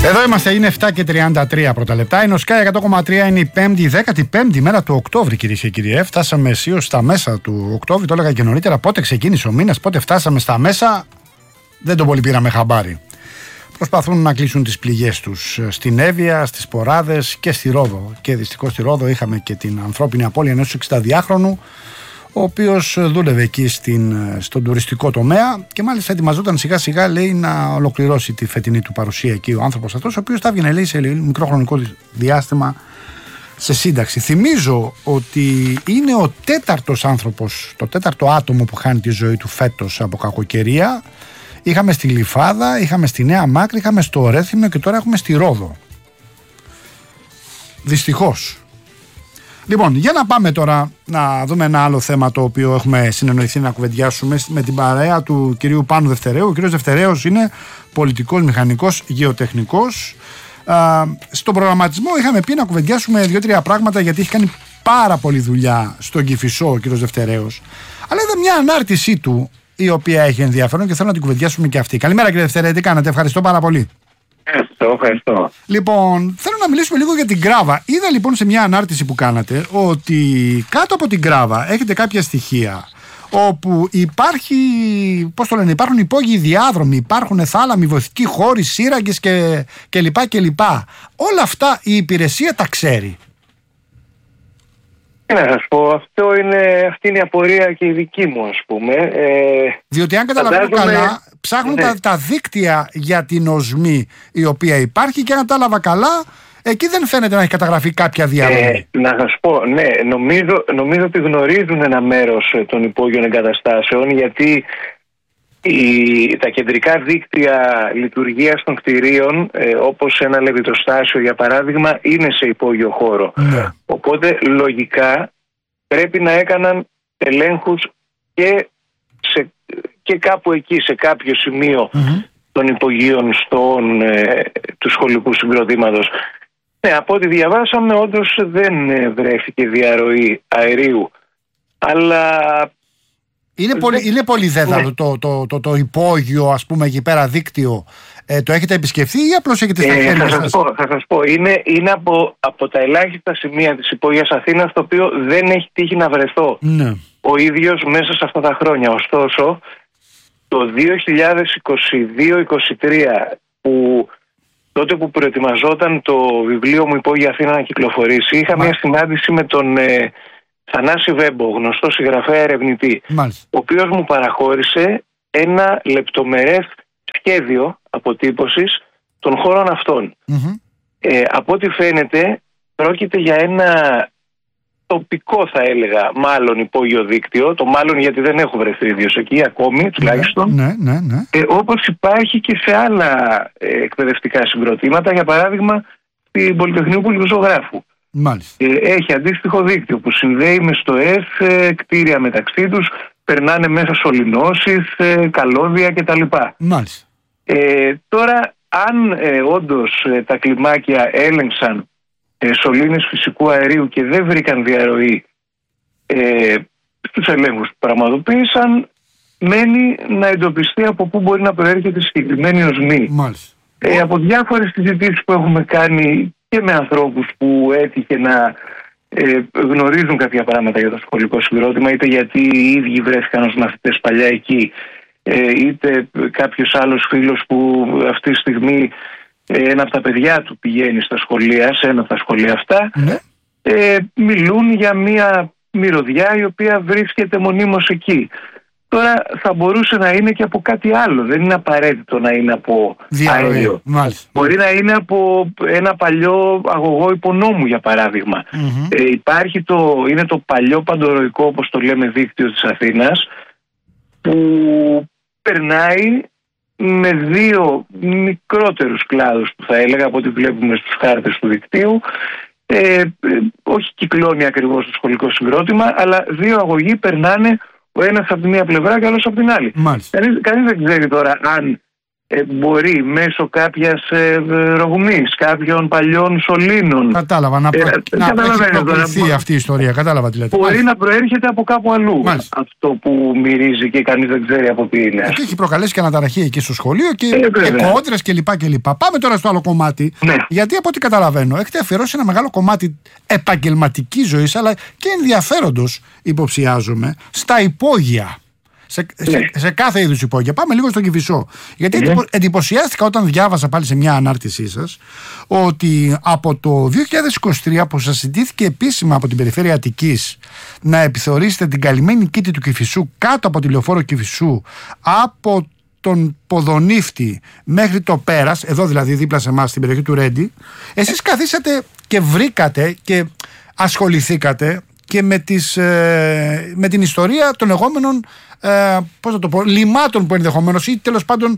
Εδώ είμαστε, είναι 7 και 33 πρώτα λεπτά. Είναι ο Sky 100,3, είναι η 15η μέρα του Οκτώβρη, κυρίες και κύριοι. Φτάσαμε αισίως στα μέσα του Οκτώβρη, το έλεγα και νωρίτερα. Πότε ξεκίνησε ο μήνας, πότε φτάσαμε στα μέσα, δεν το πολύ πήραμε χαμπάρι. Προσπαθούν να κλείσουν τις πληγές τους στην Εύβοια, στις Ποράδες και στη Ρόδο. Και δυστυχώς στη Ρόδο είχαμε και την ανθρώπινη απώλεια ενός 62χρονου, ο οποίος δούλευε εκεί στον τουριστικό τομέα και μάλιστα ετοιμαζόταν σιγά σιγά, λέει, να ολοκληρώσει τη φετινή του παρουσία εκεί ο άνθρωπος αυτός, ο οποίος θα έβγαινε, λέει, σε μικρό χρονικό διάστημα σε σύνταξη. Θυμίζω ότι είναι ο τέταρτος άνθρωπος, το τέταρτο άτομο που χάνει τη ζωή του φέτος από κακοκαιρία. Είχαμε στη Γλυφάδα, είχαμε στη Νέα Μάκρη, είχαμε στο Ρέθυμνο και τώρα έχουμε στη Ρόδο. Δυστυχώς. Λοιπόν, για να πάμε τώρα να δούμε ένα άλλο θέμα το οποίο έχουμε συνεννοηθεί να κουβεντιάσουμε με την παρέα του κυρίου Πάνου Δευτερέου. Ο κύριος Δευτερέος είναι πολιτικός, μηχανικός, γεωτεχνικός. Στον προγραμματισμό είχαμε πει να κουβεντιάσουμε 2-3 πράγματα, γιατί έχει κάνει πάρα πολλή δουλειά στον Κηφισό ο κύριος Δευτερέος. Αλλά είδα μια ανάρτησή του η οποία έχει ενδιαφέρον και θέλω να την κουβεντιάσουμε και αυτή. Καλημέρα, κύριε Δευτερέ, τι κάνετε? Ευχαριστώ πάρα πολύ. Ευχαριστώ. Λοιπόν, θέλω να μιλήσουμε λίγο για την Γκράβα. Είδα λοιπόν σε μια ανάρτηση που κάνατε ότι κάτω από την Γκράβα έχετε κάποια στοιχεία όπου υπάρχει, πώς το λένε, υπάρχουν υπόγειοι διάδρομοι, υπάρχουν θάλαμοι, βοηθητικοί χώροι, σύραγγες και λοιπά. Όλα αυτά η υπηρεσία τα ξέρει. Να σας πω, αυτή είναι η απορία και η δική μου, ας πούμε. Διότι αν καταλαβαίνω καλά, ψάχνουν τα δίκτυα για την οσμή η οποία υπάρχει και αν κατάλαβα καλά, εκεί δεν φαίνεται να έχει καταγραφεί κάποια διαδρομή. Να σας πω, ναι, νομίζω ότι γνωρίζουν ένα μέρος των υπόγειων εγκαταστάσεων, γιατί τα κεντρικά δίκτυα λειτουργίας των κτηρίων, όπως ένα λεβιτοστάσιο για παράδειγμα, είναι σε υπόγειο χώρο. Ναι. Οπότε λογικά πρέπει να έκαναν ελέγχους και κάπου εκεί, σε κάποιο σημείο των υπογείων του σχολικού συγκροτήματος. Ναι, από ό,τι διαβάσαμε, όντως δεν βρέθηκε διαρροή αερίου. Αλλά είναι πολύ δέδαλο το υπόγειο, ας πούμε, εκεί πέρα δίκτυο. Το έχετε επισκεφθεί ή απλώς έχετε στα χέρια σας? Θα σας πω, είναι από τα ελάχιστα σημεία της υπόγειας Αθήνας το οποίο δεν έχει τύχει να βρεθώ ο ίδιος μέσα σε αυτά τα χρόνια. Ωστόσο, το 2022-2023, τότε που προετοιμαζόταν το βιβλίο μου «Υπόγεια Αθήνα» να κυκλοφορήσει, είχα μια συνάντηση με τον Θανάση Βέμπο, γνωστό συγγραφέα ερευνητή, ο οποίος μου παραχώρησε ένα λεπτομερές σχέδιο αποτύπωσης των χώρων αυτών. Από ό,τι φαίνεται πρόκειται για ένα τοπικό, θα έλεγα, μάλλον υπόγειο δίκτυο, το μάλλον γιατί δεν έχω βρεθεί ίδιος εκεί ακόμη, τουλάχιστον, ναι. Όπως υπάρχει και σε άλλα εκπαιδευτικά συγκροτήματα, για παράδειγμα στην Πολυτεχνείου Πολιτικού. Έχει αντίστοιχο δίκτυο που συνδέει με στοές, κτίρια μεταξύ τους, περνάνε μέσα σωληνώσεις, καλώδια κτλ. Τώρα, αν όντως τα κλιμάκια έλεγξαν σωλήνες φυσικού αερίου και δεν βρήκαν διαρροή στους ελέγχους που πραγματοποίησαν, μένει να εντοπιστεί από πού μπορεί να προέρχεται συγκεκριμένη οσμή. Από διάφορες συζητήσεις που έχουμε κάνει και με ανθρώπους που έτυχε να γνωρίζουν κάποια πράγματα για το σχολικό συγκρότημα, είτε γιατί οι ίδιοι βρέθηκαν ως μαθητές παλιά εκεί, είτε κάποιος άλλος φίλος που αυτή τη στιγμή ένα από τα παιδιά του πηγαίνει στα σχολεία, σε ένα από τα σχολεία αυτά, μιλούν για μια μυρωδιά η οποία βρίσκεται μονίμως εκεί. Τώρα θα μπορούσε να είναι και από κάτι άλλο, δεν είναι απαραίτητο να είναι από αέριο. Μπορεί να είναι από ένα παλιό αγωγό υπονόμου, για παράδειγμα. Είναι το παλιό παντοροϊκό, όπως το λέμε, δίκτυο της Αθήνας, που περνάει με δύο μικρότερους κλάδους, που θα έλεγα, από ό,τι βλέπουμε στους χάρτες του δικτύου. Όχι κυκλώνει ακριβώς το σχολικό συγκρότημα, αλλά δύο αγωγοί περνάνε, ο ένας από τη μία πλευρά και ο άλλος από την άλλη. Κανείς δεν ξέρει τώρα αν μπορεί μέσω κάποιας ρογμής, κάποιων παλιών σωλήνων. Κατάλαβα, να έχει προκληθεί αυτή η ιστορία. Κατάλαβα τι λέτε. Μπορεί να προέρχεται από κάπου αλλού. Μάλιστα. Αυτό που μυρίζει και κανείς δεν ξέρει από τι είναι. Και έχει προκαλέσει και αναταραχή εκεί στο σχολείο και κόντρες κλπ. Πάμε τώρα στο άλλο κομμάτι. Ναι. Γιατί από ό,τι καταλαβαίνω, έχετε αφιερώσει ένα μεγάλο κομμάτι επαγγελματικής ζωής, αλλά και ενδιαφέροντος, υποψιάζομαι, στα υπόγεια. Σε κάθε είδους υπόγεια. Πάμε λίγο στον Κηφισό. Γιατί εντυπωσιάστηκα όταν διάβασα πάλι σε μια ανάρτησή σας ότι από το 2023 που σας ζητήθηκε επίσημα από την Περιφέρεια Αττικής να επιθεωρήσετε την καλυμμένη κήτη του Κηφισού κάτω από τη λεωφόρο Κηφισού από τον Ποδονύφτη μέχρι το Πέρας, εδώ δηλαδή δίπλα σε εμάς στην περιοχή του Ρέντι, εσείς καθίσατε και βρήκατε και ασχοληθήκατε και με την ιστορία των λεγόμενων λιμάτων που ενδεχομένως ή τέλος πάντων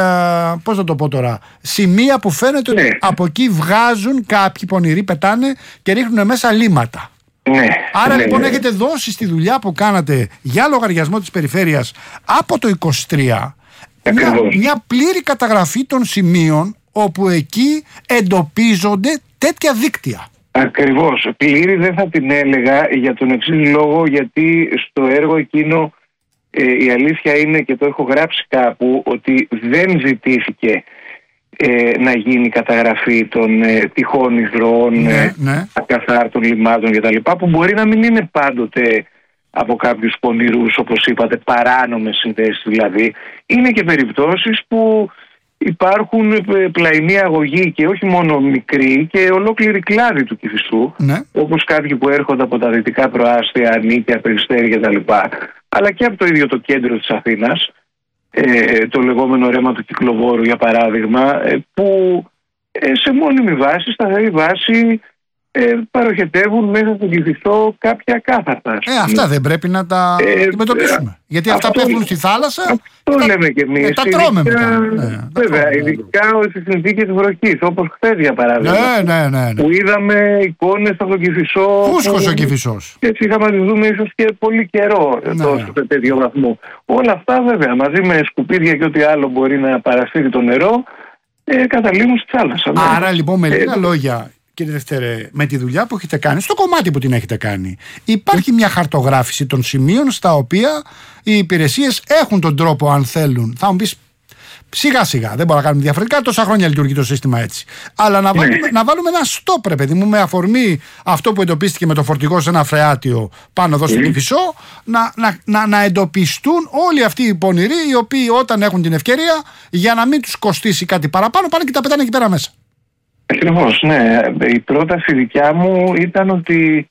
σημεία που φαίνεται ότι από εκεί βγάζουν κάποιοι πονηροί, πετάνε και ρίχνουν μέσα λίματα. Άρα λοιπόν έχετε δώσει στη δουλειά που κάνατε για λογαριασμό της περιφέρειας από το 23 μια πλήρη καταγραφή των σημείων όπου εκεί εντοπίζονται τέτοια δίκτυα. Ακριβώς. Πλήρη δεν θα την έλεγα για τον εξής λόγο, γιατί στο έργο εκείνο η αλήθεια είναι, και το έχω γράψει κάπου, ότι δεν ζητήθηκε να γίνει καταγραφή των τυχών εισρωών, ακαθάρτων λιμάτων κτλ. Που μπορεί να μην είναι πάντοτε από κάποιους πονηρούς, όπως είπατε, παράνομες συνδέσεις δηλαδή. Είναι και περιπτώσεις που υπάρχουν πλαϊνή αγωγή και όχι μόνο μικρή και ολόκληρη κλάδη του Κηφισού, όπως κάποιοι που έρχονται από τα δυτικά προάστια, Νίκαια, Περιστέρι κτλ. Αλλά και από το ίδιο το κέντρο της Αθήνας, το λεγόμενο ρέμα του Κυκλοβόρου για παράδειγμα, που σε μόνιμη βάση, σταθερή βάση, παροχετεύουν μέσα στον Κηφισό κάποια κάθαρτα. Αυτά δεν πρέπει να τα αντιμετωπίσουμε. Γιατί αυτά πέφτουν στη θάλασσα. Αυτό λέμε κι εμείς. Τα τρώμε μετά. Βέβαια, ειδικά στις συνθήκες βροχής, όπως χθες για παράδειγμα. Ναι. Που είδαμε εικόνες από τον Κηφισό. Φούσκωσε ο Κηφισός. Και έτσι είχαμε να τις δούμε ίσως και πολύ καιρό σε τέτοιο βαθμό. Όλα αυτά βέβαια μαζί με σκουπίδια και ό,τι άλλο μπορεί να παρασύρει το νερό, καταλήγουν στη θάλασσα. Άρα λοιπόν με λίγα λόγια, κύριε Δευτέρε, με τη δουλειά που έχετε κάνει, στο κομμάτι που την έχετε κάνει, υπάρχει μια χαρτογράφηση των σημείων στα οποία οι υπηρεσίες έχουν τον τρόπο, αν θέλουν. Θα μου πεις σιγά σιγά, δεν μπορούμε να κάνουμε διαφορετικά, τόσα χρόνια λειτουργεί το σύστημα έτσι. Αλλά να βάλουμε ένα στόπ, ρε παιδί μου, με αφορμή αυτό που εντοπίστηκε με το φορτηγό σε ένα φρεάτιο πάνω εδώ στην Κηφισό, να εντοπιστούν όλοι αυτοί οι πονηροί, οι οποίοι όταν έχουν την ευκαιρία, για να μην τους κοστίσει κάτι παραπάνω, πάνε και τα πετάνε εκεί πέρα μέσα. Ακριβώς, ναι. Η πρόταση δικιά μου ήταν ότι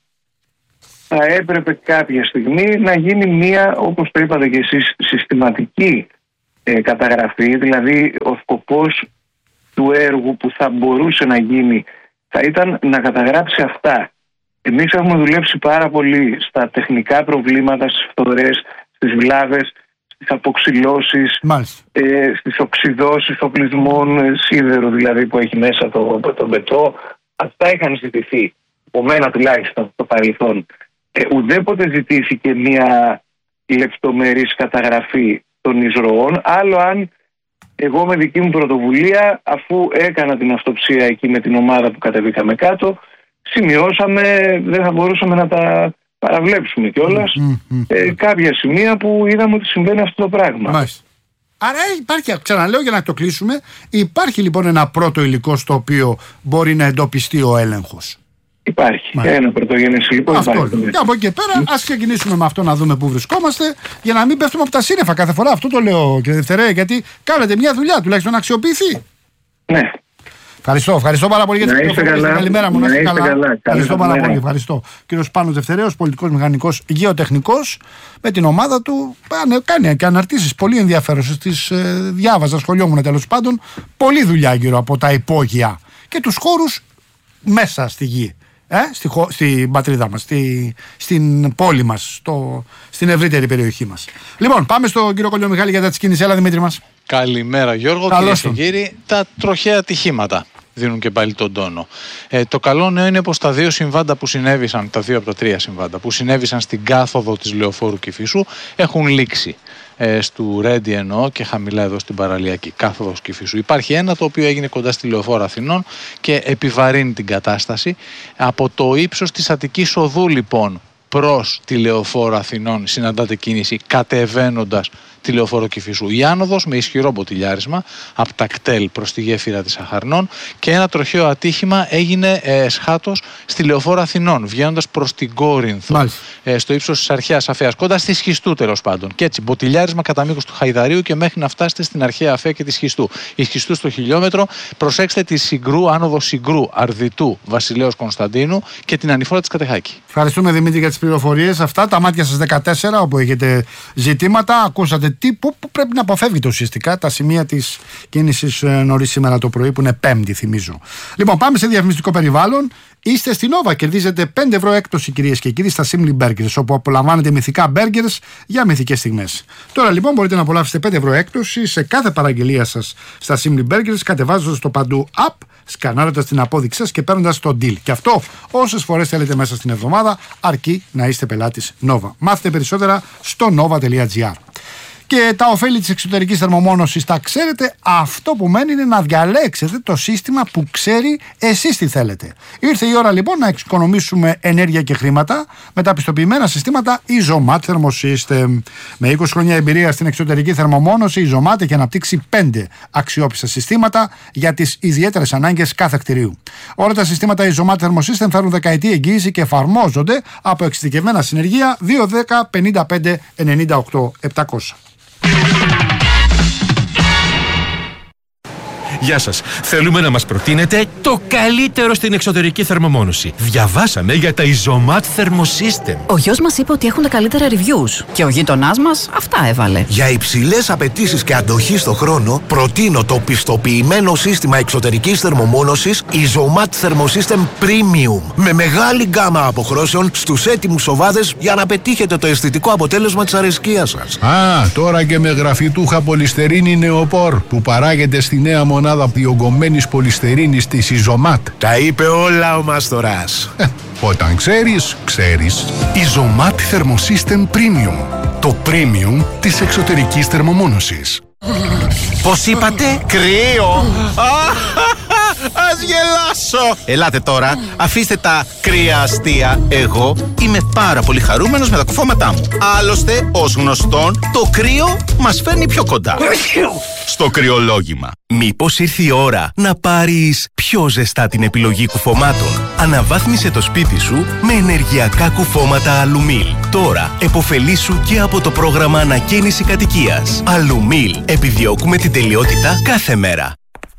θα έπρεπε κάποια στιγμή να γίνει μία, όπως το είπατε και εσείς, συστηματική καταγραφή. Δηλαδή ο σκοπός του έργου που θα μπορούσε να γίνει θα ήταν να καταγράψει αυτά. Εμείς έχουμε δουλέψει πάρα πολύ στα τεχνικά προβλήματα, στις φθορές, στις βλάβες, στις αποξυλώσεις, στις οξυδώσεις οπλισμών, σίδερο δηλαδή που έχει μέσα το μπετό. Αυτά είχαν ζητηθεί, από μένα τουλάχιστον στο παρελθόν. Ουδέποτε ζητήθηκε μια λεπτομερής καταγραφή των εισρωών, άλλο αν εγώ με δική μου πρωτοβουλία, αφού έκανα την αυτοψία εκεί με την ομάδα που κατεβήκαμε κάτω, σημειώσαμε, δεν θα μπορούσαμε να τα παραβλέψουμε κιόλας, κάποια σημεία που είδαμε ότι συμβαίνει αυτό το πράγμα. Μάλιστα. Άρα υπάρχει, ξαναλέω για να το κλείσουμε, υπάρχει λοιπόν ένα πρώτο υλικό στο οποίο μπορεί να εντοπιστεί ο έλεγχος. Υπάρχει. Ένα πρωτογενές υλικό. Αυτό. Και από εκεί και πέρα, ας ξεκινήσουμε με αυτό να δούμε πού βρισκόμαστε, για να μην πέφτουμε από τα σύννεφα κάθε φορά. Αυτό το λέω, κύριε Δευτερέ, γιατί κάνετε μια δουλειά τουλάχιστον να αξιοποιηθεί. Ναι. Ευχαριστώ πάρα πολύ για την πληροφορία. Καλημέρα μου, να είστε καλά. Ευχαριστώ πάρα πολύ. Ευχαριστώ. Κύριος Πάνος Δευτερέος, πολιτικός μηχανικός γεωτεχνικός, με την ομάδα του κάνει και αναρτήσεις πολύ ενδιαφέρουσες. Τις διάβαζα, σχολιόμουν τέλος πάντων. Πολλή δουλειά γύρω από τα υπόγεια και τους χώρους μέσα στη γη. Στην πατρίδα μας, στην πόλη μας, στην ευρύτερη περιοχή μας. Λοιπόν, πάμε στον κύριο Κολιομιχάλη για τα της κίνησης. Έλα, Δημήτρη μας. Καλημέρα, Γιώργο. Κυρίες και κύριοι, τα τροχαία ατυχήματα δίνουν και πάλι τον τόνο. Το καλό νέο είναι πως τα δύο συμβάντα που συνέβησαν, τα δύο από τα τρία συμβάντα που συνέβησαν στην κάθοδο της λεωφόρου Κηφισού έχουν λήξει. στου Ρέντι εννοώ και χαμηλά εδώ στην παραλιακή κάθοδος Κηφισού. Υπάρχει ένα το οποίο έγινε κοντά στη Λεωφόρο Αθηνών και επιβαρύνει την κατάσταση. Από το ύψος της Αττικής Οδού λοιπόν προς τη Λεωφόρο Αθηνών συναντάται κίνηση κατεβαίνοντας τη Λεωφόρο Κηφισού. Η άνοδος με ισχυρό μποτιλιάρισμα από τα κτέλ προς τη γέφυρα της Αχαρνών και ένα τροχαίο ατύχημα έγινε σχάτως στη Λεωφόρο Αθηνών βγαίνοντας προς την Κόρινθο, στο ύψος της Αρχαίας Αφέας, κοντά στη Σχιστού τέλος πάντων. Και έτσι μποτιλιάρισμα κατά μήκος του Χαϊδαρίου και μέχρι να φτάσετε στην Αρχαία Αφέα και τη Σχιστού. Η Σχιστού στο χιλιόμετρο, προσέξτε τη Συγκρού, άνοδο Συγκρού, Αρδιτού, Βασιλέως Κωνσταντίνου και την ανηφόρα της Κατεχάκη. Ευχαριστούμε Δημήτρη για τις πληροφορίες. Αυτά τα μάτια σας 14 όπου έχετε ζητήματα. Ακούσατε που πρέπει να αποφεύγετε ουσιαστικά τα σημεία της κίνησης νωρίς σήμερα το πρωί, που είναι Πέμπτη, θυμίζω. Λοιπόν, πάμε σε διαφημιστικό περιβάλλον. Είστε στην Nova, κερδίζετε 5 ευρώ έκπτωση, κυρίες και κύριοι, στα Simply Burgers, όπου απολαμβάνετε μυθικά burgers για μυθικές στιγμές. Τώρα λοιπόν μπορείτε να απολαύσετε 5 ευρώ έκπτωση σε κάθε παραγγελία σας στα Simply Burgers, κατεβάζοντας το παντού app, σκανάροντας την απόδειξή σας και παίρνοντας το deal. Και αυτό όσες φορές θέλετε μέσα στην εβδομάδα, αρκεί να είστε πελάτης Nova. Μάθετε περισσότερα στο nova.gr. Και τα ωφέλη της εξωτερικής θερμομόνωσης τα ξέρετε. Αυτό που μένει είναι να διαλέξετε το σύστημα που ξέρει εσείς τι θέλετε. Ήρθε η ώρα λοιπόν να εξοικονομήσουμε ενέργεια και χρήματα με τα πιστοποιημένα συστήματα Isomat Thermosystem. Με 20 χρόνια εμπειρία στην εξωτερική θερμομόνωση, η Isomat έχει αναπτύξει 5 αξιόπιστα συστήματα για τις ιδιαίτερες ανάγκες κάθε κτηρίου. Όλα τα συστήματα Isomat Thermosystem φέρουν δεκαετή εγγύηση και εφαρμόζονται από εξειδικευμένα συνεργεία 210 55 98 700. Γεια σας. Θέλουμε να μας προτείνετε το καλύτερο στην εξωτερική θερμομόνωση. Διαβάσαμε για τα Isomat Thermosystem. Ο γιος μας είπε ότι έχουν τα καλύτερα reviews και ο γείτονάς μας αυτά έβαλε. Για υψηλές απαιτήσεις και αντοχή στο χρόνο, προτείνω το πιστοποιημένο σύστημα εξωτερικής θερμομόνωσης Isomat Thermosystem Premium. Με μεγάλη γκάμα αποχρώσεων στους έτοιμους σοβάδες για να πετύχετε το αισθητικό αποτέλεσμα της αρεσκίας σας. Τώρα και με γραφιτούχα πολυστερίνη νεοπόρ που παράγεται στη νέα μονάδα διογκωμένης πολυστερίνης της Isomat. Τα είπε όλα ο Μάστορας. Όταν ξέρεις, ξέρεις. Isomat Thermosystem Premium. Το premium της εξωτερικής θερμομόνωσης. Πώς είπατε? Κρύο! Ας γελάσω! Ελάτε τώρα, αφήστε τα κρύα αστεία. Εγώ είμαι πάρα πολύ χαρούμενος με τα κουφώματά μου. Άλλωστε, ως γνωστόν, το κρύο μας φέρνει πιο κοντά στο κρυολόγημα. Μήπως ήρθε η ώρα να πάρεις πιο ζεστά την επιλογή κουφωμάτων? Αναβάθμισε το σπίτι σου με ενεργειακά κουφώματα Alumil. Τώρα επωφελήσου και από το πρόγραμμα ανακαίνιση κατοικίας. Alumil. Επιδιώκουμε την τελειότητα κάθε μέρα.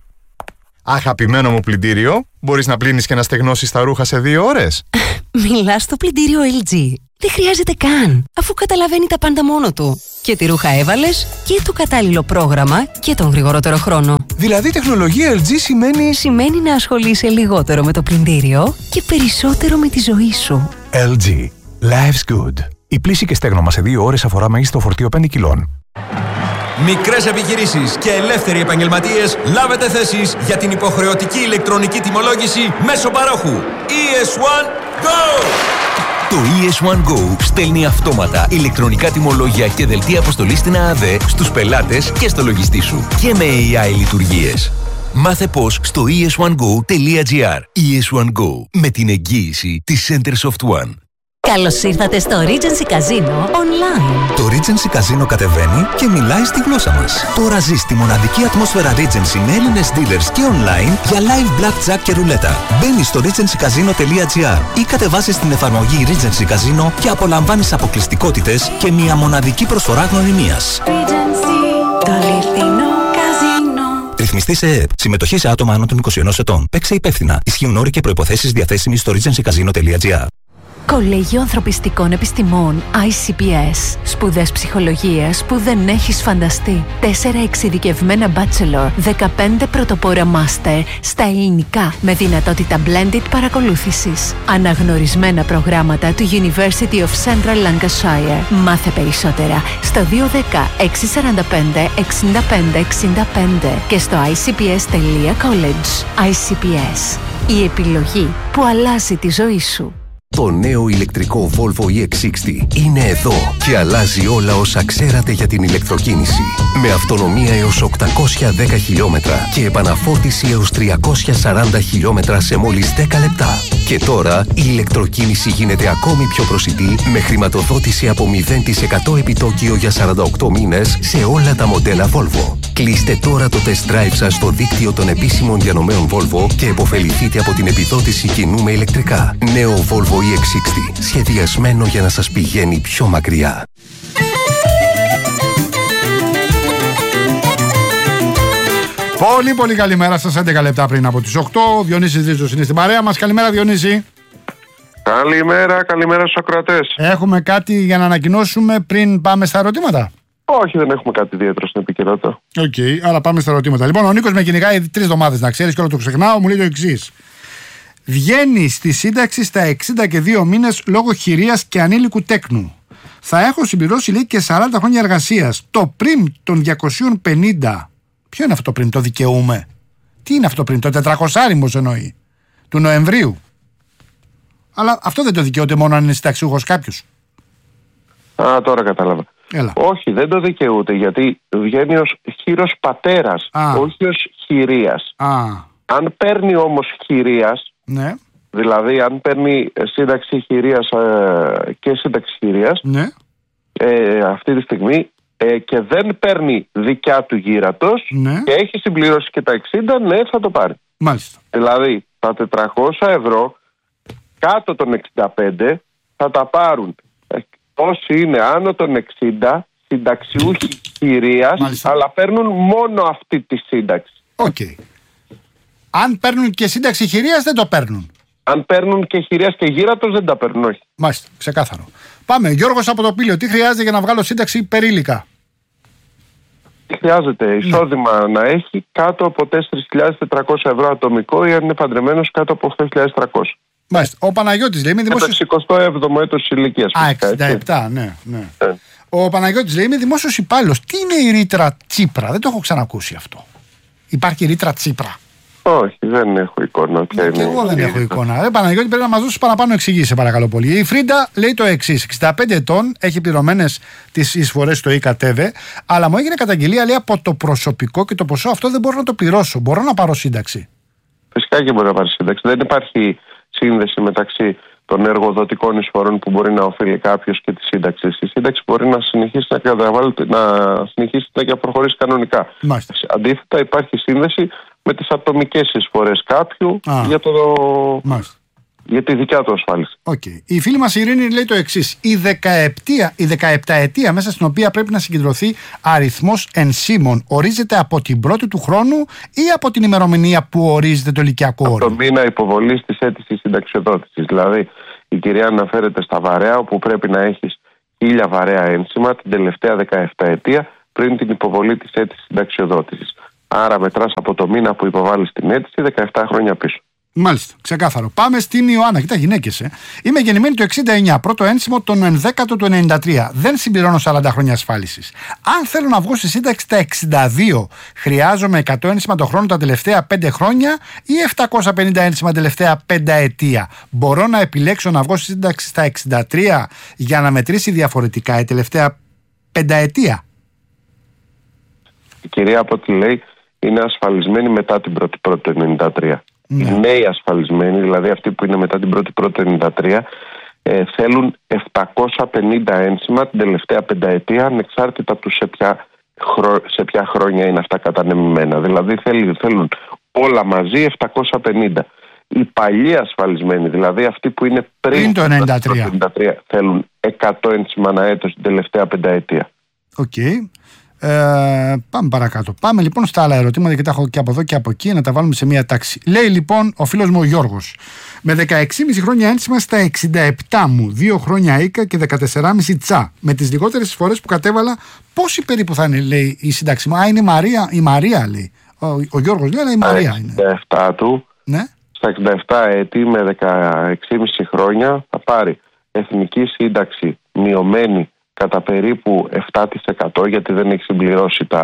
Αγαπημένο μου πλυντήριο, μπορείς να πλύνεις και να στεγνώσεις τα ρούχα σε 2 ώρες? Μιλάς στο πλυντήριο LG. Δεν χρειάζεται καν, αφού καταλαβαίνει τα πάντα μόνο του. Και τη ρούχα έβαλες και το κατάλληλο πρόγραμμα και τον γρηγορότερο χρόνο. Δηλαδή η τεχνολογία LG Σημαίνει να ασχολείσαι λιγότερο με το πλυντήριο και περισσότερο με τη ζωή σου. LG. Life's good. Η πλύση και στέγνομα σε 2 ώρες αφορά μέγιστο φορτίο 5 κιλών. Μικρές επιχειρήσεις και ελεύθεροι επαγγελματίες, λάβετε θέσεις για την υποχρεωτική ηλεκτρονική τιμολόγηση μέσω παρόχου. ES1 Go! Το ES1 Go στέλνει αυτόματα ηλεκτρονικά τιμολόγια και δελτία αποστολής στην ΑΑΔΕ στους πελάτες και στο λογιστή σου. Και με AI λειτουργίες. Μάθε πώς στο es1go.gr. ES1 Go. Με την εγγύηση της Centersoft One. Καλώς ήρθατε στο Regency Casino Online. Το Regency Casino κατεβαίνει και μιλάει στη γλώσσα μας. Τώρα ζεις τη μοναδική ατμόσφαιρα Regency με Έλληνες dealers και online για live blackjack και ρουλέτα. Μπαίνεις στο regencycasino.gr ή κατεβάζεις την εφαρμογή Regency Casino και απολαμβάνεις αποκλειστικότητες και μια μοναδική προσφορά γνωριμίας. Regency, το αληθινό καζίνο. Ρυθμιστή σε ΕΕΠ. Συμμετοχή σε άτομα άνω των 21 ετών. Παίξε υπεύθυνα. Ισχύουν όροι και προϋποθέσεις διαθέσιμοι στο regencycasino.gr. Κολέγιο Ανθρωπιστικών Επιστημών ICPS. Σπουδές ψυχολογίας που δεν έχεις φανταστεί. 4 εξειδικευμένα bachelor, 15 πρωτοπόρα master στα ελληνικά με δυνατότητα blended παρακολούθησης. Αναγνωρισμένα προγράμματα του University of Central Lancashire. Μάθε περισσότερα στο 210 645 65 65 και στο icps.college. ICPS. Η επιλογή που αλλάζει τη ζωή σου. Το νέο ηλεκτρικό Volvo EX60 είναι εδώ και αλλάζει όλα όσα ξέρατε για την ηλεκτροκίνηση. Με αυτονομία έως 810 χιλιόμετρα και επαναφόρτιση έως 340 χιλιόμετρα σε μόλις 10 λεπτά. Και τώρα η ηλεκτροκίνηση γίνεται ακόμη πιο προσιτή με χρηματοδότηση από 0% επιτόκιο για 48 μήνες σε όλα τα μοντέλα Volvo. Κλείστε τώρα το test drive σας στο δίκτυο των επίσημων διανομέων Volvo και επωφεληθείτε από την επιδότηση κοινού με ηλεκτρικά. Νέο Volvo EX60, σχεδιασμένο για να σας πηγαίνει πιο μακριά. Πολύ καλημέρα σας, 11 λεπτά πριν από τις 8. Διονύσης Ρίζος είναι στην παρέα μας. Καλημέρα Διονύση. Καλημέρα στους ακροατές. Έχουμε κάτι για να ανακοινώσουμε πριν πάμε στα ερωτήματα? Όχι, δεν έχουμε κάτι ιδιαίτερο στην επικαιρότητα. Οκ, άρα πάμε στα ερωτήματα. Λοιπόν, ο Νίκος με κυνηγάει 3 εβδομάδες, να ξέρεις, και όλο το ξεχνάω. Μου λέει το εξής. Βγαίνει στη σύνταξη στα 62 μήνες λόγω χειρίας και ανήλικου τέκνου. Θα έχω συμπληρώσει, λέει, και 40 χρόνια εργασίας. Το πριν των 250. Ποιο είναι αυτό το πριν, το δικαιούμαι? Τι είναι αυτό πριν, το 400 εννοεί? Του Νοεμβρίου. Αλλά αυτό δεν το δικαιούται μόνο αν είναι συνταξιούχος κάποιος. Τώρα κατάλαβα. Έλα. Όχι, δεν το δικαιούται, γιατί βγαίνει ως χείρος πατέρας, όχι ως χειρίας. Αν παίρνει όμως χειρίας, ναι, δηλαδή αν παίρνει σύνταξη χειρίας και σύνταξη χειρίας, ναι, αυτή τη στιγμή και δεν παίρνει δικιά του γύρατος, ναι, και έχει συμπληρώσει και τα 60, ναι, θα το πάρει. Μάλιστα. Δηλαδή τα 400 ευρώ κάτω των 65 θα τα πάρουν όσοι είναι άνω των 60 συνταξιούχοι χειρίας, αλλά παίρνουν μόνο αυτή τη σύνταξη. Οκ. Αν παίρνουν και σύνταξη χειρίας δεν το παίρνουν. Αν παίρνουν και χειρίας και γύρατος δεν τα παίρνουν, όχι. Μάλιστα, ξεκάθαρο. Πάμε, Γιώργος από το Πήλιο. Τι χρειάζεται για να βγάλω σύνταξη περίλικα? Τι χρειάζεται? Εισόδημα να έχει κάτω από 4.400 ευρώ ατομικό ή αν είναι παντρεμένος κάτω από 8.300. Μάλιστα. Ο Παναγιώτης λέει: είμαι δημόσιος. Το 67ο έτος ηλικίας. 67, ναι. Ο Παναγιώτης λέει: είμαι δημόσιος υπάλληλος. Τι είναι η ρήτρα Τσίπρα? Δεν το έχω ξανακούσει αυτό. Υπάρχει ρήτρα Τσίπρα? Όχι, δεν έχω εικόνα. Και εγώ δεν έχω εικόνα. Παναγιώτη, πρέπει να μας δώσεις παραπάνω εξηγήσεις, παρακαλώ πολύ. Η Φρίντα λέει το εξής: 65 ετών, έχει πληρωμένες τις εισφορές στο ΙΚΑΤΕΒΕ, αλλά μου έγινε καταγγελία, λέει, από το προσωπικό και το ποσό αυτό δεν μπορώ να το πληρώσω. Μπορώ να πάρω σύνταξη? Φυσικά και μπορεί να πάρει σύνταξη. Δεν υπάρχει σύνδεση μεταξύ των εργοδοτικών εισφορών που μπορεί να οφείλει κάποιος και τη σύνταξη. Η σύνταξη μπορεί να συνεχίσει να καταβάλλεται, να συνεχίσει να προχωρήσει κανονικά. Μάλιστα. Αντίθετα, υπάρχει σύνδεση με τις ατομικές εισφορές κάποιου για τη δικιά του ασφάλιση. Okay. Η φίλη μας η Ειρήνη λέει το εξής: η 17ετία μέσα στην οποία πρέπει να συγκεντρωθεί αριθμός ενσύμων ορίζεται από την πρώτη του χρόνου ή από την ημερομηνία που ορίζεται το ηλικιακό όριο? Από το μήνα υποβολής της αίτησης συνταξιοδότησης. Δηλαδή, η κυρία αναφέρεται στα βαρέα, όπου πρέπει να έχεις 1000 βαρέα ένσημα την τελευταία 17ετία πριν την υποβολή της αίτησης συνταξιοδότησης. Άρα μετράς από το μήνα που υποβάλλεις την αίτηση 17 χρόνια πίσω. Μάλιστα, ξεκάθαρο. Πάμε στην Ιωάννα. Κοίτα, γυναίκες. Είμαι γεννημένη το 69, πρώτο ένσημο τον 11ο του 93. Δεν συμπληρώνω 40 χρόνια ασφάλισης. Αν θέλω να βγω στη σύνταξη τα 62, χρειάζομαι 100 ένσημα το χρόνο τα τελευταία 5 χρόνια ή 750 ένσημα τελευταία 5 ετία? Μπορώ να επιλέξω να βγω στη σύνταξη στα 63 για να μετρήσει διαφορετικά η τελευταία 5 ετία? Η κυρία, από ό,τι λέει, είναι ασφαλισμένη μετά την 1η του 93. Οι νέοι ασφαλισμένοι, δηλαδή αυτοί που είναι μετά την 1η του 93, θέλουν 750 ένσημα την τελευταία 5 ετία, ανεξάρτητα του σε ποια χρόνια είναι αυτά κατανεμημένα. Δηλαδή θέλουν όλα μαζί 750. Οι παλιοί ασφαλισμένοι, δηλαδή αυτοί που είναι πριν το 93, θέλουν 100 ένσημα ανά έτος την τελευταία 5 ετία. Οκ. Πάμε παρακάτω. Πάμε λοιπόν στα άλλα ερωτήματα, γιατί τα έχω και από εδώ και από εκεί, να τα βάλουμε σε μία τάξη. Λέει λοιπόν ο φίλος μου ο Γιώργος: με 16,5 χρόνια ένσημα στα 67 μου, 2 χρόνια ΙΚΑ και 14,5 τσα. Με τις λιγότερες φορές που κατέβαλα, πόσοι περίπου θα είναι, λέει, η σύνταξη μου? Είναι η Μαρία, λέει. Ο Γιώργος λέει, αλλά η Μαρία είναι. 67 του, ναι. Στα 67 έτη με 16,5 χρόνια θα πάρει εθνική σύνταξη μειωμένη κατά περίπου 7%, γιατί δεν έχει συμπληρώσει τα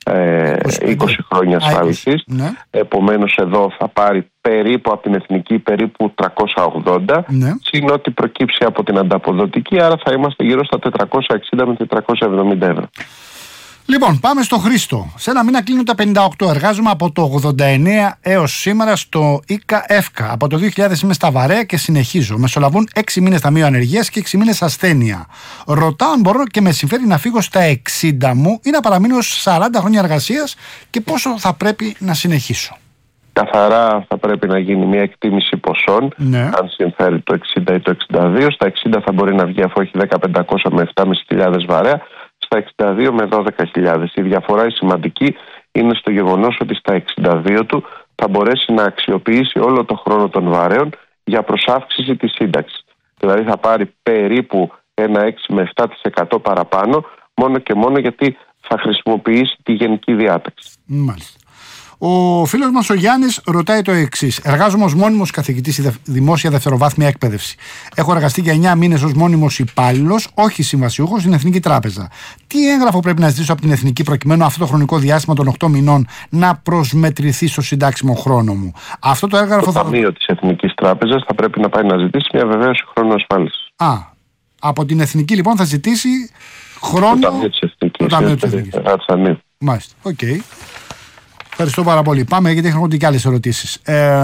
20 χρόνια ασφάλισης. Ναι. Επομένως εδώ θα πάρει περίπου από την εθνική περίπου 380, ναι. συν ό,τι προκύψει από την ανταποδοτική, άρα θα είμαστε γύρω στα 460 με 470 ευρώ. Λοιπόν, πάμε στο Χρήστο. Σε ένα μήνα κλείνω τα 58. Εργάζομαι από το 89 έως σήμερα στο ΙΚΑ ΕΦΚΑ. Από το 2000 είμαι στα βαρέα και συνεχίζω. Μεσολαβούν 6 μήνες ταμείο ανεργίας και 6 μήνες ασθένεια. Ρωτάω αν μπορώ και με συμφέρει να φύγω στα 60 μου ή να παραμείνω 40 χρόνια εργασίας και πόσο θα πρέπει να συνεχίσω. Καθαρά θα πρέπει να γίνει μια εκτίμηση ποσών, ναι. Αν συμφέρει το 60 ή το 62. Στα 60 θα μπορεί να βγει αφού έχει 10.500 με 7.500 βαρέα. Στα 62 με 12.000. Η διαφορά η σημαντική είναι στο γεγονός ότι στα 62 του θα μπορέσει να αξιοποιήσει όλο το χρόνο των βαρέων για προσάυξηση της σύνταξης. Δηλαδή θα πάρει περίπου ένα 6 με 7% παραπάνω, μόνο και μόνο γιατί θα χρησιμοποιήσει τη γενική διάταξη. Μάλιστα. Ο φίλος μας ο Γιάννης ρωτάει το εξής. Εργάζομαι ως μόνιμος καθηγητής στη δημόσια δευτεροβάθμια εκπαίδευση. Έχω εργαστεί για 9 μήνες ως μόνιμος υπάλληλος, όχι συμβασιούχος, στην Εθνική Τράπεζα. Τι έγγραφο πρέπει να ζητήσω από την Εθνική προκειμένου αυτό το χρονικό διάστημα των 8 μηνών να προσμετρηθεί στο συντάξιμο χρόνο μου? Αυτό το έγγραφο το ταμείο της Εθνικής Τράπεζας θα πρέπει να πάει να ζητήσει μια βεβαίωση χρόνου ασφάλισης. Από την Εθνική λοιπόν θα ζητήσει χρόνο. Το Ταμείο της Εθνικής. Μάλιστα. Οκ. Ευχαριστώ πάρα πολύ. Πάμε γιατί έχουν και άλλες ερωτήσεις.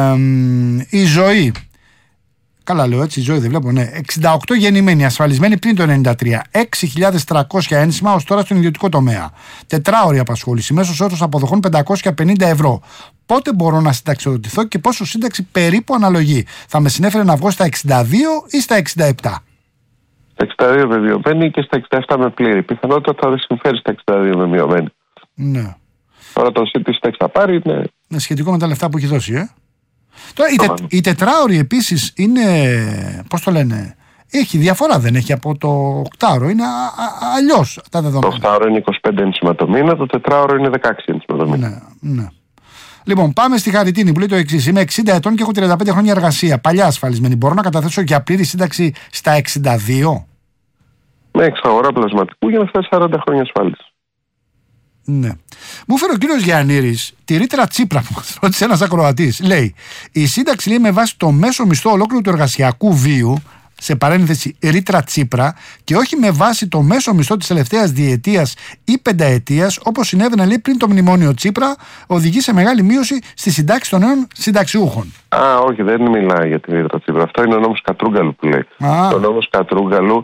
Η Ζωή. Καλά λέω έτσι, η Ζωή δεν βλέπω, ναι. 68 γεννημένη, ασφαλισμένη πριν το 93. 6.300 ένσημα ως τώρα στον ιδιωτικό τομέα. Τετράωρη απασχόληση. Μέσος όρος αποδοχών 550 ευρώ. Πότε μπορώ να συνταξιοδοτηθώ και πόσο σύνταξη περίπου αναλογεί? Θα με συνέφερε να βγω στα 62 ή στα 67? Στα 62 με μειωμένη και στα 67 με πλήρη. Πιθανότητα θα δεν συμφέρει στα 62 με μειωμένη. Ναι. Τώρα το σύνταξη θα πάρει, ναι. Είναι σχετικό με τα λεφτά που έχει δώσει, Τώρα η τετράωρη επίσης είναι, πώς το λένε, έχει διαφορά, δεν έχει από το οκτάωρο, είναι αλλιώς τα δεδομένα. Το οκτάωρο είναι 25 ένσημα το μήνα, το τετράωρο είναι 16 ένσημα το μήνα. Ναι. Λοιπόν, πάμε στη Χαριτίνη που λέει το εξής. Είμαι 60 ετών και έχω 35 χρόνια εργασία. Παλιά ασφαλισμένη. Μπορώ να καταθέσω για πλήρη σύνταξη στα 62? Με εξαγορά πλασματικού για να φτάσει 40 χρόνια ασφάλιση. Ναι. Μου φέρει ο κύριος Γιαννήρης τη ρήτρα Τσίπρα που μας ρώτησε ένας ακροατής. Λέει: η σύνταξη λέει με βάση το μέσο μισθό ολόκληρου του εργασιακού βίου, σε παρένθεση ρήτρα Τσίπρα, και όχι με βάση το μέσο μισθό της τελευταίας διετίας ή πενταετίας, όπως συνέβαινε λέει πριν το μνημόνιο Τσίπρα, οδηγεί σε μεγάλη μείωση στη συντάξη των νέων συνταξιούχων. Όχι, δεν μιλάει για την ρήτρα Τσίπρα. Αυτό είναι ο νόμος Κατρούγκαλου που λέει. Ο νόμος Κατρούγκαλου.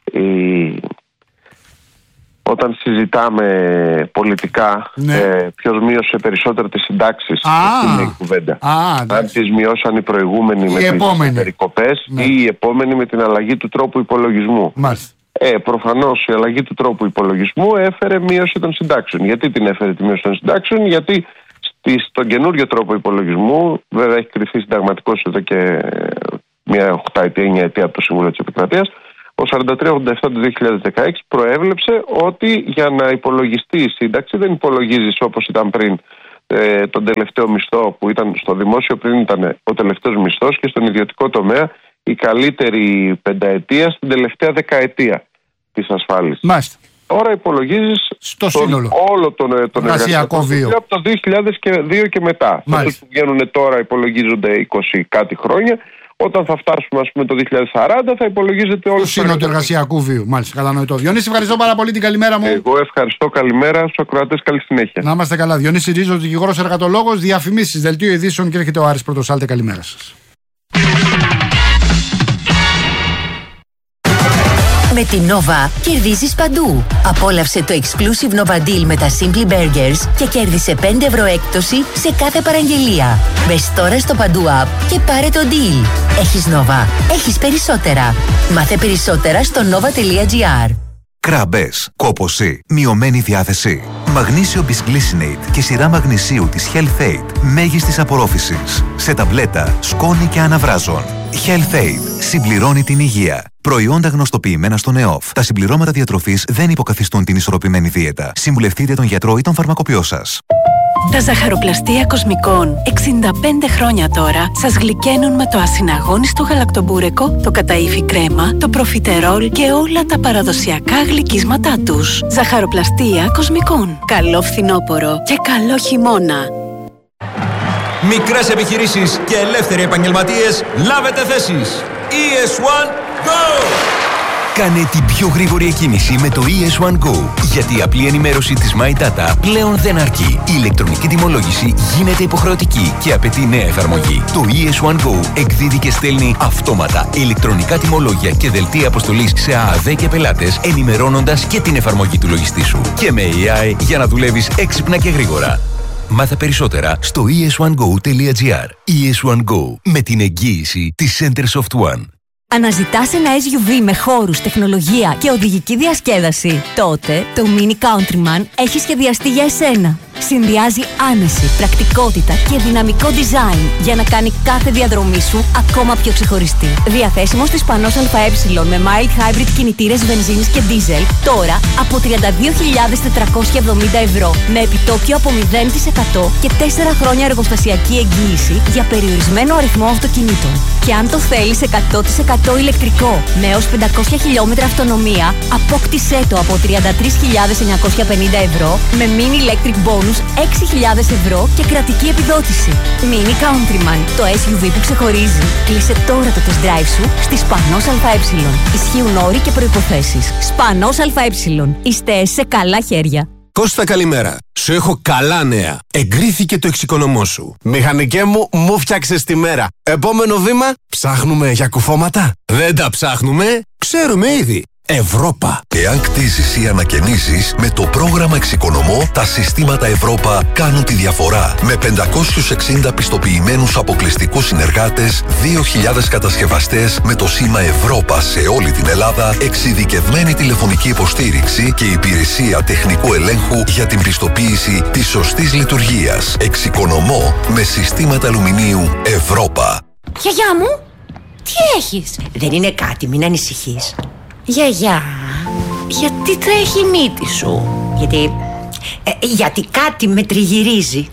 Όταν συζητάμε πολιτικά, ποιος μείωσε περισσότερο τις συντάξεις, είναι η κουβέντα. Αν τις μειώσαν οι προηγούμενοι με τις περικοπές ή οι επόμενοι με την αλλαγή του τρόπου υπολογισμού. Προφανώς η αλλαγή του τρόπου υπολογισμού έφερε μείωση των συντάξεων. Γιατί την έφερε τη μείωση των συντάξεων? Γιατί στον καινούριο τρόπο υπολογισμού, βέβαια έχει κρυφθεί συνταγματικός εδώ και μια 8η-9η ετία από το Συμβούλιο της Επικρατείας, ο 4387 του 2016 προέβλεψε ότι για να υπολογιστεί η σύνταξη δεν υπολογίζεις όπως ήταν πριν τον τελευταίο μισθό που ήταν στο δημόσιο, πριν ήταν ο τελευταίος μισθός, και στον ιδιωτικό τομέα η καλύτερη πενταετία στην τελευταία δεκαετία της ασφάλισης. Μάλιστα. Τώρα υπολογίζεις στο σύνολο όλο τον εργασιακό βίο από το 2002 και μετά. Αυτοί που βγαίνουν τώρα υπολογίζονται 20 κάτι χρόνια. Όταν θα φτάσουμε, ας πούμε, το 2040, θα υπολογίζεται όλο το σύνολο του εργασιακού βίου. Μάλιστα, κατανοητό. Διονύση, ευχαριστώ πάρα πολύ, την καλημέρα μου. Εγώ ευχαριστώ, καλημέρα στους ακροατές, καλή συνέχεια. Να είμαστε καλά. Διονύση Ρίζος, δικηγόρος εργατολόγος, διαφημίσεις, δελτίο ειδήσεων, και έρχεται ο Άρης Πρωτοσάλτε. Καλημέρα σας. Με την Nova κερδίζεις παντού. Απόλαυσε το exclusive Nova Deal με τα Simply Burgers και κέρδισε 5 ευρώ έκπτωση σε κάθε παραγγελία. Μπες τώρα στο Παντού App και πάρε το deal. Έχεις Nova. Έχεις περισσότερα. Μάθε περισσότερα στο nova.gr. Κράμπες, κόπωση, μειωμένη διάθεση. Μαγνήσιο Bisglycinate και σειρά μαγνησίου της Health Aid μέγιστης απορρόφησης. Σε ταμπλέτα, σκόνη και αναβράζων. Health Aid συμπληρώνει την υγεία. Προϊόντα γνωστοποιημένα στον ΕΟΦ. Τα συμπληρώματα διατροφής δεν υποκαθιστούν την ισορροπημένη δίαιτα. Συμβουλευτείτε τον γιατρό ή τον φαρμακοποιό σας. Τα ζαχαροπλαστεία Κοσμικών 65 χρόνια τώρα σας γλυκαίνουν με το ασυναγώνιστο γαλακτομπούρεκο, το καταΐφι κρέμα, το προφιτερόλ και όλα τα παραδοσιακά γλυκίσματά τους. Ζαχαροπλαστεία Κοσμικών. Καλό φθινόπωρο και καλό χειμώνα. Μικρές επιχειρήσεις και ελεύθεροι επαγγελματίες, λάβετε θέσεις. ES1 Go! Κάνε την πιο γρήγορη εκκίνηση με το ES1 Go. Γιατί η απλή ενημέρωση της My Data πλέον δεν αρκεί. Η ηλεκτρονική τιμολόγηση γίνεται υποχρεωτική και απαιτεί νέα εφαρμογή. Το ES1 Go εκδίδει και στέλνει αυτόματα ηλεκτρονικά τιμολόγια και δελτία αποστολής σε ΑΑΔ και πελάτες, ενημερώνοντας και την εφαρμογή του λογιστή σου. Και με AI για να δουλεύεις έξυπνα και γρήγορα. Μάθε περισσότερα στο es1go.gr. ES1 Go, με την εγγύηση της Centersoft One. Αναζητάς ένα SUV με χώρους, τεχνολογία και οδηγική διασκέδαση? Τότε το Mini Countryman έχει σχεδιαστεί για εσένα. Συνδυάζει άνεση, πρακτικότητα και δυναμικό design για να κάνει κάθε διαδρομή σου ακόμα πιο ξεχωριστή. Διαθέσιμο στις Πανός ΑΕ με mild hybrid κινητήρες βενζίνης και diesel, τώρα από 32.470 ευρώ, με επιτόκιο από 0% και 4 χρόνια εργοστασιακή εγγύηση για περιορισμένο αριθμό αυτοκινήτων. Και αν το θέλεις 100% ηλεκτρικό με έως 500 χιλιόμετρα αυτονομία, απόκτησέ το από 33.950 ευρώ με mini electric bonus 6.000 ευρώ και κρατική επιδότηση. Mini Countryman, το SUV που ξεχωρίζει. Κλείσε τώρα το test drive σου στη Σπανός ΑΕ. Ισχύουν όροι και προϋποθέσεις. Σπανός ΑΕ. Είστε σε καλά χέρια. Κώστα, καλημέρα. Σου έχω καλά νέα. Εγκρίθηκε το εξοικονομώ σου. Μηχανικέ μου φτιάξες τη μέρα. Επόμενο βήμα, ψάχνουμε για κουφώματα. Δεν τα ψάχνουμε, ξέρουμε ήδη. Ευρώπα. Εάν κτίζεις ή ανακαινίζεις, με το πρόγραμμα Εξοικονομώ, τα συστήματα Ευρώπα κάνουν τη διαφορά. Με 560 πιστοποιημένους αποκλειστικούς συνεργάτες, 2.000 κατασκευαστές με το σήμα Ευρώπα σε όλη την Ελλάδα, εξειδικευμένη τηλεφωνική υποστήριξη και υπηρεσία τεχνικού ελέγχου για την πιστοποίηση της σωστής λειτουργίας. Εξοικονομώ με συστήματα αλουμινίου Ευρώπα. Γιαγιά μου, τι έχεις? Δεν είναι κάτι, μην ανησυχείς. Γιαγιά, γιατί τρέχει η μύτη σου? Γιατί κάτι με τριγυρίζει.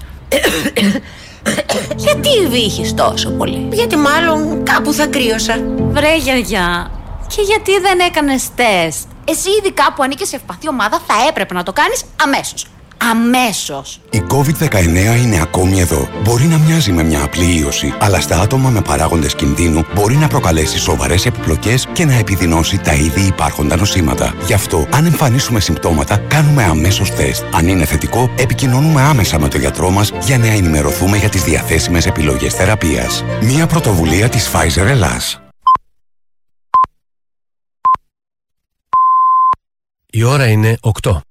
Γιατί βύχεις τόσο πολύ? Γιατί μάλλον κάπου θα κρύωσα. Βρε γιαγιά, και γιατί δεν έκανες τεστ? Εσύ ειδικά που ανήκεις σε ευπαθή ομάδα θα έπρεπε να το κάνεις αμέσως. Αμέσως. Η COVID-19 είναι ακόμη εδώ. Μπορεί να μοιάζει με μια απλή ίωση, αλλά στα άτομα με παράγοντες κινδύνου μπορεί να προκαλέσει σοβαρές επιπλοκές και να επιδεινώσει τα ήδη υπάρχοντα νοσήματα. Γι' αυτό, αν εμφανίσουμε συμπτώματα, κάνουμε αμέσως τεστ. Αν είναι θετικό, επικοινωνούμε άμεσα με τον γιατρό μας για να ενημερωθούμε για τις διαθέσιμες επιλογές θεραπείας. Μια πρωτοβουλία της Pfizer Ελλάς. Η ώρα είναι 8.